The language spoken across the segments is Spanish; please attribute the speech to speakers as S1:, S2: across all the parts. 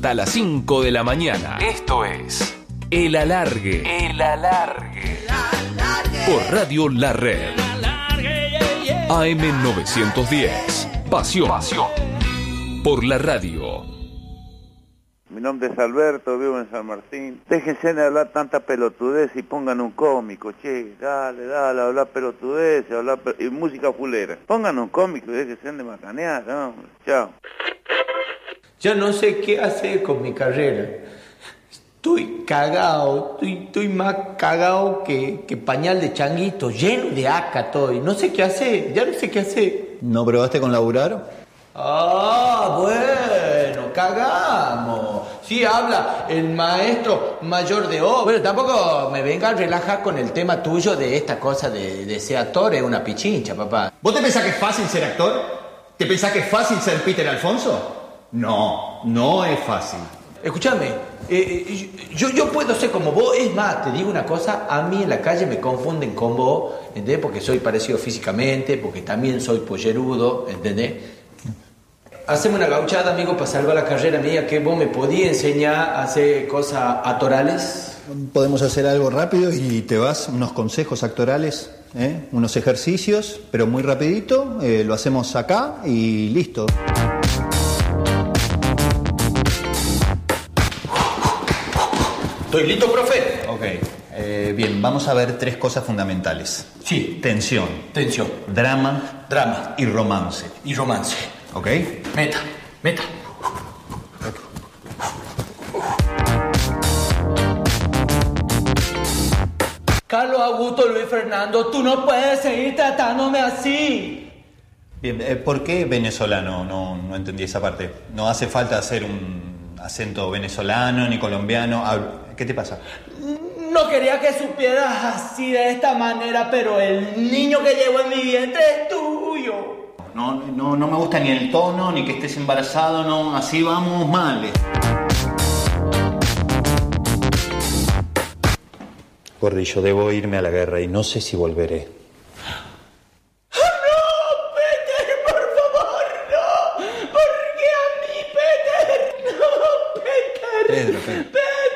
S1: hasta las 5 de la mañana. Esto es El Alargue. El Alargue. Por Radio La Red. AM 910. Pasión. Por la radio.
S2: Mi nombre es Alberto, vivo en San Martín. Déjense de hablar tanta pelotudez y pongan un cómico, che, dale, hablar pelotudez, y música fulera. Pongan un cómico y déjense de macanear, hombre. Chao.
S3: Ya no sé qué hacer con mi carrera. Estoy cagado, estoy más cagado que pañal de changuito, lleno de aca estoy. No sé qué hacer, ya no sé qué hacer.
S4: ¿No probaste con laburar?
S3: Ah, bueno, cagamos. Sí, habla el maestro mayor de obra. Bueno, tampoco me venga a relajar con el tema tuyo de esta cosa de ser actor, es una pichincha, papá.
S4: ¿Vos te pensás que es fácil ser actor? ¿Te pensás que es fácil ser Peter Alfonso? No es fácil.
S3: Escúchame, yo puedo ser como vos. Es más, te digo una cosa, a mí en la calle me confunden con vos, ¿entendés? Porque soy parecido físicamente, porque también soy pollerudo, ¿entendés? Hacemos una gauchada, amigo, para salvar la carrera mía, que vos me podías enseñar a hacer cosas actorales.
S4: Podemos hacer algo rápido y te vas, unos consejos actorales, unos ejercicios, pero muy rapidito, lo hacemos acá y listo.
S3: ¿Estoy listo, profe?
S4: Ok, bien, vamos a ver 3 cosas fundamentales.
S3: Sí.
S4: Tensión. Drama. Y romance. ¿Ok?
S3: Meta. Carlos Augusto Luis Fernando, tú no puedes seguir tratándome así.
S4: Bien, ¿por qué venezolano? No entendí esa parte. No hace falta hacer un acento venezolano ni colombiano. ¿Qué te pasa?
S3: No quería que supieras así de esta manera, pero el niño que llevo en mi vientre es tuyo.
S4: No me gusta ni el tono, ni que estés embarazado, no, así vamos mal. Gordillo, debo irme a la guerra y no sé si volveré.
S3: ¡No, Peter, por favor, no! ¿Por qué a mí, Peter? ¡No, Peter!
S4: Pedro.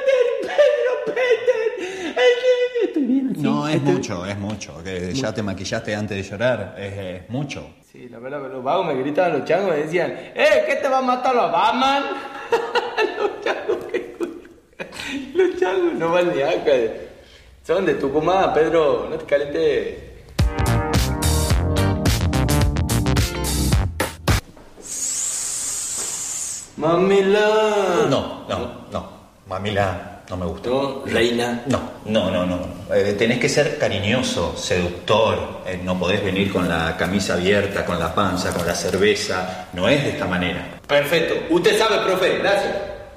S3: Estoy bien así.
S4: No, es mucho. Que ya te maquillaste antes de llorar, es mucho.
S3: Sí, la verdad, los vagos me gritaban, los changos me decían, ¿qué te va a matar los Batman? Los changos no van ni acá. Son de Tucumán, Pedro, no te calentes. Mamila.
S4: No. Mamila no me gusta.
S3: ¿No? Reina.
S4: No. Tenés que ser cariñoso, seductor. No podés venir con la camisa abierta, con la panza, con la cerveza. No es de esta manera.
S3: Perfecto. Usted sabe, profe. Gracias.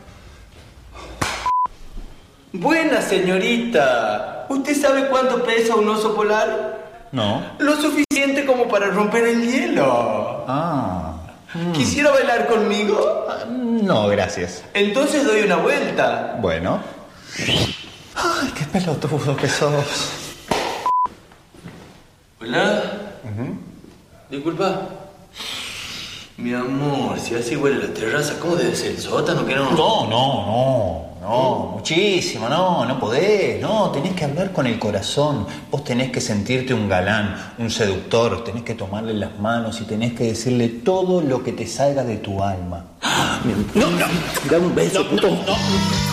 S3: Buena señorita. ¿Usted sabe cuánto pesa un oso polar?
S4: No.
S3: Lo suficiente como para romper el hielo. ¿Quisiera bailar conmigo?
S4: No, gracias.
S3: Entonces doy una vuelta.
S4: Bueno. Ay, qué pelotudo que sos.
S3: ¿Hola? Disculpa. Mi amor, si así huele la terraza, ¿cómo debe ser el sótano que no?
S4: No, muchísimo, no podés, tenés que hablar con el corazón, vos tenés que sentirte un galán, un seductor, tenés que tomarle las manos y tenés que decirle todo lo que te salga de tu alma.
S3: No, dame un beso, puto.
S4: No.